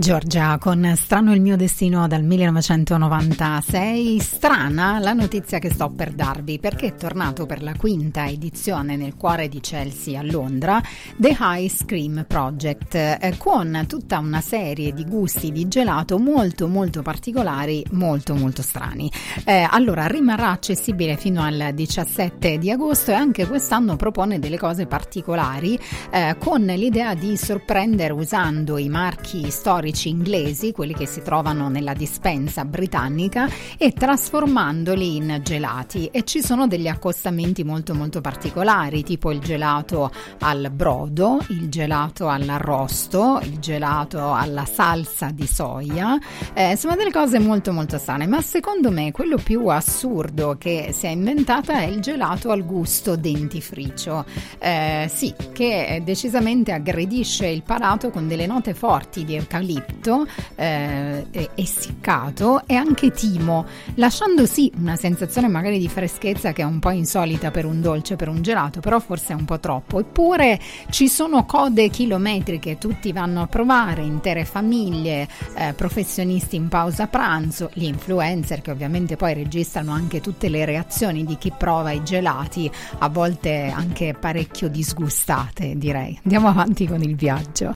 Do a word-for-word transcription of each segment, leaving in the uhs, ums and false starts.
Giorgia con Strano il mio destino dal millenovecentonovantasei. Strana la notizia che sto per darvi, perché è tornato per la quinta edizione nel cuore di Chelsea a Londra The Ice Cream Project, eh, con tutta una serie di gusti di gelato molto molto particolari, molto molto strani. Eh, allora rimarrà accessibile fino al diciassette di agosto e anche quest'anno propone delle cose particolari, eh, con l'idea di sorprendere usando i marchi storici inglesi, quelli che si trovano nella dispensa britannica, e trasformandoli in gelati. E ci sono degli accostamenti molto molto particolari, tipo il gelato al brodo, il gelato all'arrosto, il gelato alla salsa di soia, eh, insomma delle cose molto molto strane. Ma secondo me quello più assurdo che si è inventata è il gelato al gusto dentifricio, eh, sì, che decisamente aggredisce il palato con delle note forti di eucalipto, eh, essiccato e anche timo, lasciando sì una sensazione magari di freschezza che è un po' insolita per un dolce, per un gelato, però forse è un po' troppo. Eppure ci sono code chilometriche, tutti vanno a provare, intere famiglie, eh, professionisti in pausa pranzo, gli influencer che ovviamente poi registrano anche tutte le reazioni di chi prova i gelati, a volte anche parecchio disgustate, direi. Andiamo avanti con il viaggio.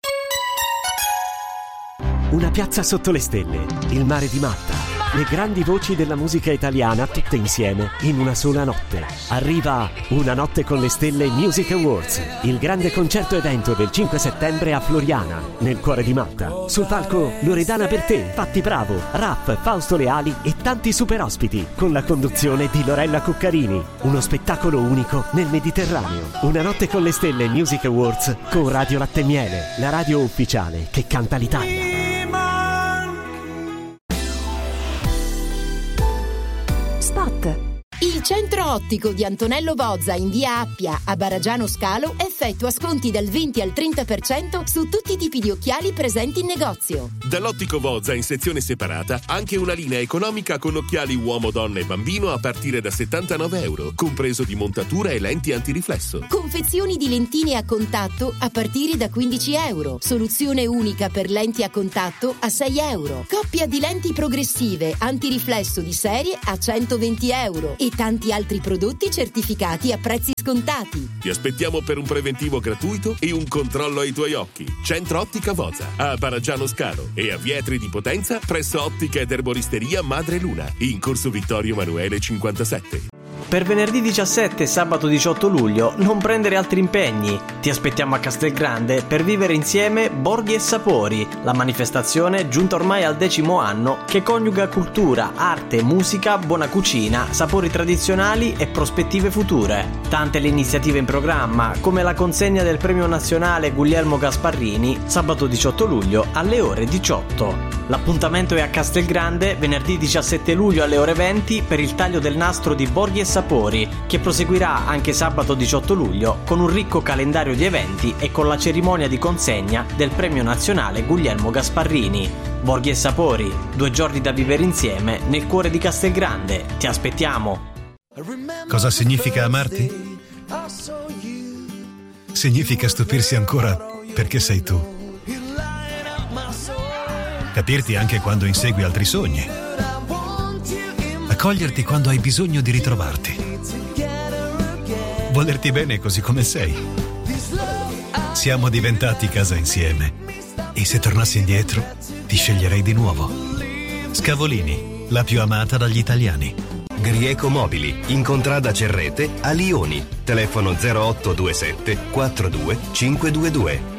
Una piazza sotto le stelle, il mare di Malta, le grandi voci della musica italiana tutte insieme in una sola notte. Arriva Una notte con le stelle Music Awards, il grande concerto evento del cinque settembre a Floriana, nel cuore di Malta. Sul palco Loredana Bertè, Patti Bravo, Raff, Fausto Leali e tanti super ospiti, con la conduzione di Lorella Cuccarini. Uno spettacolo unico nel Mediterraneo. Una notte con le stelle Music Awards con Radio Latte e Miele, la radio ufficiale che canta l'Italia. Spot. Il centro ottico di Antonello Bozza in via Appia a Baragiano Scalo effettua sconti dal venti al trenta per cento su tutti i tipi di occhiali presenti in negozio. Dall'ottico Bozza in sezione separata anche una linea economica con occhiali uomo, donna e bambino a partire da settantanove euro, compreso di montatura e lenti antiriflesso. Confezioni di lentine a contatto a partire da quindici euro. Soluzione unica per lenti a contatto a sei euro. Coppia di lenti progressive antiriflesso di serie a centoventi euro. E tanti altri prodotti certificati a prezzi scontati. Ti aspettiamo per un preventivo gratuito e un controllo ai tuoi occhi. Centro Ottica Bozza a Baragiano Scalo e a Vietri di Potenza presso Ottica ed Erboristeria Madre Luna in corso Vittorio Emanuele cinquantasette. Per venerdì diciassette e sabato diciotto luglio non prendere altri impegni. Ti aspettiamo a Castelgrande per vivere insieme Borghi e Sapori, la manifestazione giunta ormai al decimo anno che coniuga cultura, arte, musica, buona cucina, sapori tradizionali e prospettive future. Tante le iniziative in programma, come la consegna del premio nazionale Guglielmo Gasparrini sabato diciotto luglio alle ore diciotto. L'appuntamento è a Castelgrande venerdì diciassette luglio alle ore venti per il taglio del nastro di Borghi e Sapori, che proseguirà anche sabato diciotto luglio con un ricco calendario di eventi e con la cerimonia di consegna del premio nazionale Guglielmo Gasparrini. Borghi e Sapori, due giorni da vivere insieme nel cuore di Castelgrande. Ti aspettiamo! Cosa significa amarti? Significa stupirsi ancora perché sei tu. Capirti anche quando insegui altri sogni. Accoglierti quando hai bisogno di ritrovarti. Volerti bene così come sei. Siamo diventati casa insieme. E se tornassi indietro, ti sceglierei di nuovo. Scavolini, la più amata dagli italiani. Grieco Mobili, in contrada Cerrete a Lioni. Telefono zero otto due sette quattro due cinque due due.